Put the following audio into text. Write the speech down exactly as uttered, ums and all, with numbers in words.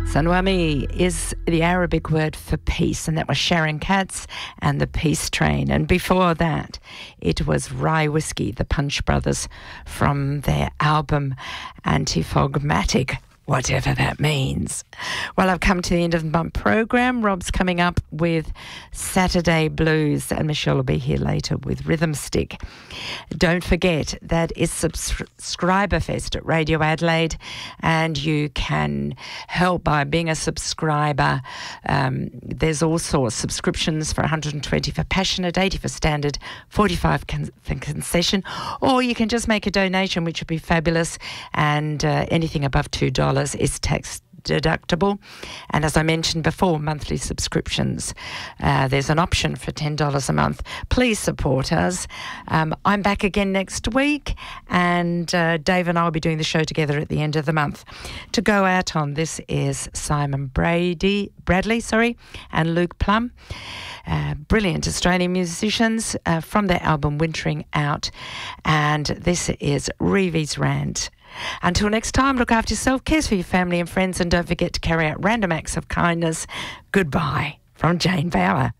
Sanwami is the Arabic word for peace, and that was Sharon Katz and the Peace Train. And before that, it was Rye Whiskey, the Punch Brothers, from their album Antiphogmatic, whatever that means. Well, I've come to the end of my program. Rob's coming up with Saturday Blues, and Michelle will be here later with Rhythm Stick. Don't forget that it's Subscriber Fest at Radio Adelaide, and you can help by being a subscriber. Um, there's all sorts. Subscriptions for one hundred twenty for Passionate, eighty for Standard, forty-five con- for Concession, or you can just make a donation, which would be fabulous, and uh, anything above two dollars is tax deductible. And as I mentioned before, monthly subscriptions, uh, there's an option for ten dollars a month. Please support us. Um, I'm back again next week, and uh, Dave and I will be doing the show together at the end of the month. To go out on, this is Simon Brady, Bradley, sorry, and Luke Plum. Uh, brilliant Australian musicians uh, from their album Wintering Out, and this is Reeves Rant. Until next time, look after yourself, care for your family and friends, and don't forget to carry out random acts of kindness. Goodbye from Jane Bauer.